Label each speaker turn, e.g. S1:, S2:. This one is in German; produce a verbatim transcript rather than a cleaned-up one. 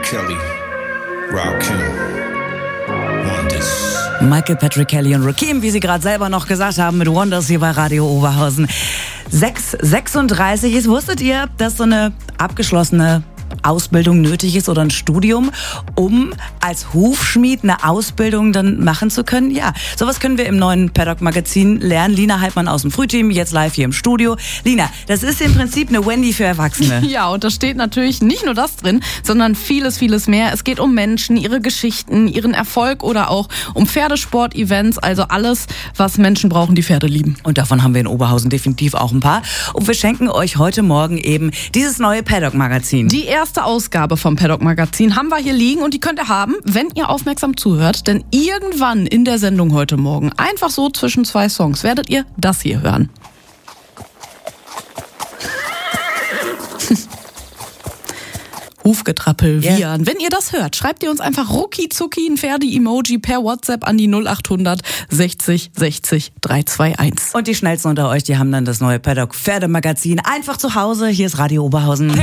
S1: Kelly, Rakim, Wonders.
S2: Michael Patrick Kelly und Rakim, wie Sie gerade selber noch gesagt haben, mit Wonders hier bei Radio Oberhausen. sechs Uhr sechsunddreißig ist. Wusstet ihr, dass so eine abgeschlossene Ausbildung nötig ist oder ein Studium, um als Hufschmied eine Ausbildung dann machen zu können? Ja, sowas können wir im neuen Paddock-Magazin lernen. Lina Heidmann aus dem Frühteam, jetzt live hier im Studio. Lina, das ist im Prinzip eine Wendy für Erwachsene.
S3: Ja, und da steht natürlich nicht nur das drin, sondern vieles, vieles mehr. Es geht um Menschen, ihre Geschichten, ihren Erfolg oder auch um Pferdesport-Events, also alles, was Menschen brauchen, die Pferde lieben.
S2: Und davon haben wir in Oberhausen definitiv auch ein paar. Und wir schenken euch heute Morgen eben dieses neue Paddock-Magazin.
S3: Die erste Ausgabe vom Paddock-Magazin haben wir hier liegen und die könnt ihr haben, wenn ihr aufmerksam zuhört. Denn irgendwann in der Sendung heute Morgen, einfach so zwischen zwei Songs, werdet ihr das hier hören. Hufgetrappel,
S2: Yeah.
S3: Wiehern. Wenn ihr das hört, schreibt ihr uns einfach rucki zucki ein Pferde-Emoji per WhatsApp an die null acht hundert sechzig sechzig dreihunderteinundzwanzig.
S2: Und die Schnellsten unter euch, die haben dann das neue Paddock-Pferdemagazin einfach zu Hause. Hier ist Radio Oberhausen.